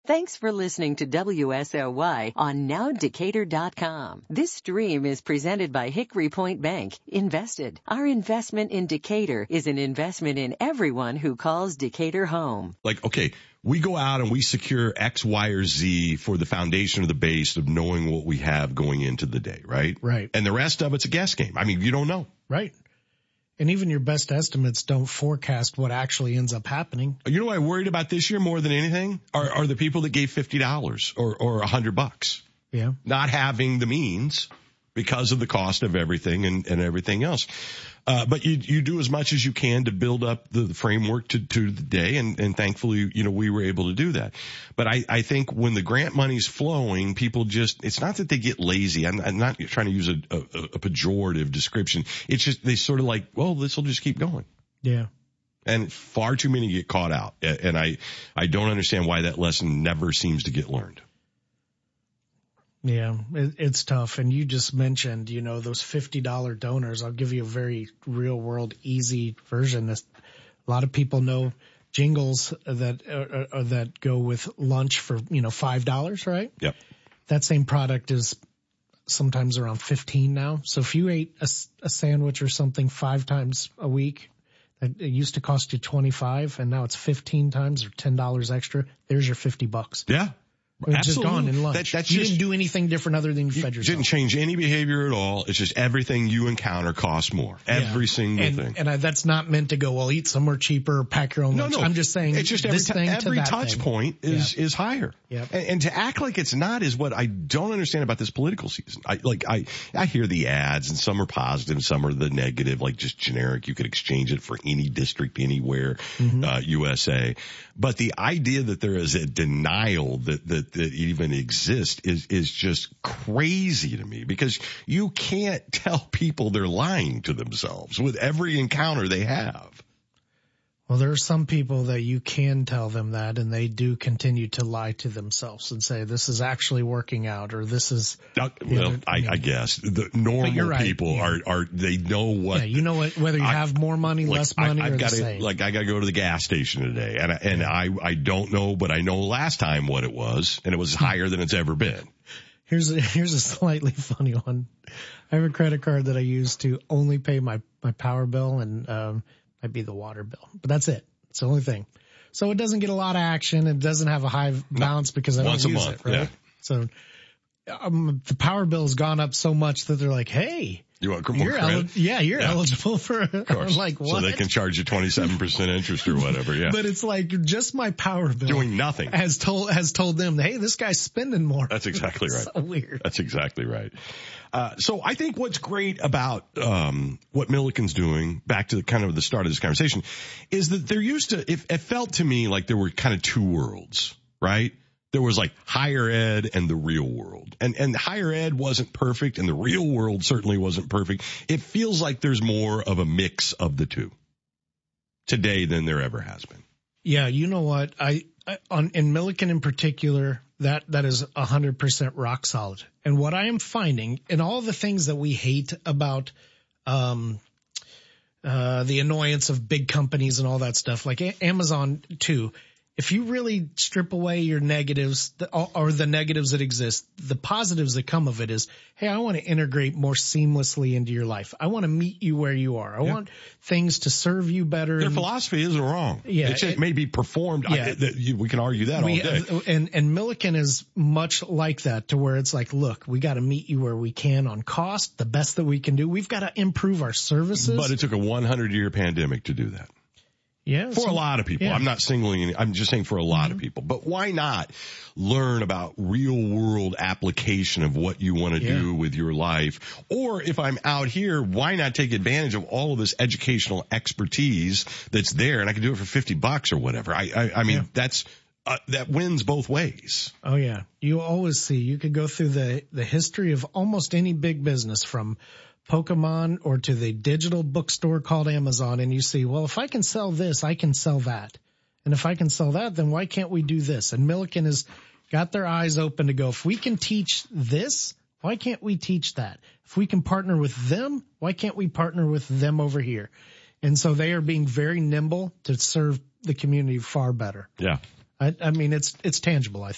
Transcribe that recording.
Thanks for listening to WSOY on NowDecatur.com. This stream is presented by Hickory Point Bank. Invested. Our investment in Decatur is an investment in everyone who calls Decatur home. Like, okay, we go out and we secure X, Y, or Z for the foundation or the base of knowing what we have going into the day, right? Right. And the rest of it's a guess game. I mean, you don't know. Right. And even your best estimates don't forecast what actually ends up happening. You know what I worried about this year more than anything? Are the people that gave $50 or $100. Yeah. Not having the means because of the cost of everything and everything else. But you do as much as you can to build up the framework to the day, and thankfully, we were able to do that. But I think when the grant money's flowing, people it's not that they get lazy. I'm not trying to use a pejorative description. It's just they sort of like, well, this will just keep going. Yeah. And far too many get caught out. And I don't understand why that lesson never seems to get learned. Yeah, it's tough. And you just mentioned, those $50 donors. I'll give you a very real world, easy version. A lot of people know jingles that go with lunch for, $5, right? Yep. That same product is sometimes around $15 now. So if you ate a sandwich or something 5 times a week, it used to cost you $25 and now it's 15 times or $10 extra. There's your $50. Yeah. It's just gone in lunch. You didn't do anything different other than you fed yourself. Didn't change any behavior at all. It's just everything you encounter costs more. Every single thing. And that's not meant to go, well, eat somewhere cheaper or pack your own lunch. No. I'm just saying it's just every touch point is higher. Yep. And to act like it's not is what I don't understand about this political season. I hear the ads and some are positive and some are the negative, like just generic. You could exchange it for any district anywhere, USA. But the idea that there is a denial that even exists is just crazy to me, because you can't tell people they're lying to themselves with every encounter they have. Well, there are some people that you can tell them that, and they do continue to lie to themselves and say, this is actually working out, or this is... I guess the normal people are, they know what... Yeah, you know what, whether you have more money, less money, or the same. I gotta go to the gas station today, and I don't know, but I know last time what it was, and it was higher than it's ever been. Here's a slightly funny one. I have a credit card that I use to only pay my power bill and, might be the water bill, but that's it. It's the only thing. So it doesn't get a lot of action. It doesn't have a high balance because I don't use it, right? Yeah. So the power bill has gone up so much that they're like, hey, you want more credit? You're eligible for it. I'm like, what? So they can charge you 27% interest or whatever. Yeah. But it's like just my power bill doing nothing has told them, hey, this guy's spending more. That's exactly right. So weird. That's exactly right. So I think what's great about what Milliken's doing, back to kind of the start of this conversation, is that there used to, it felt to me like there were kind of two worlds, right? There was like higher ed and the real world. And higher ed wasn't perfect and the real world certainly wasn't perfect. It feels like there's more of a mix of the two today than there ever has been. Yeah, you know what? In Milliken in particular, that is 100% rock solid. And what I am finding, and all the things that we hate about the annoyance of big companies and all that stuff, like Amazon too, if you really strip away your negatives or the negatives that exist, the positives that come of it is, hey, I want to integrate more seamlessly into your life. I want to meet you where you are. I want things to serve you better. Their philosophy isn't wrong. Yeah. It may be performed. Yeah. We can argue that all day. And Milliken is much like that, to where it's like, look, we got to meet you where we can on cost, the best that we can do. We've got to improve our services. But it took a 100-year pandemic to do that. Yeah, for a lot of people. Yeah. I'm not singling any, I'm just saying for a lot of people. But why not learn about real world application of what you want to do with your life? Or if I'm out here, why not take advantage of all of this educational expertise that's there, and I can do it for $50 or whatever. I mean, that's that wins both ways. Oh yeah. You always see, you could go through the history of almost any big business, from Pokemon or to the digital bookstore called Amazon, and you see, well, if I can sell this, I can sell that. And if I can sell that, then why can't we do this? And Milliken has got their eyes open to go, if we can teach this, why can't we teach that? If we can partner with them, why can't we partner with them over here? And so they are being very nimble to serve the community far better. Yeah. I mean, it's tangible, I think.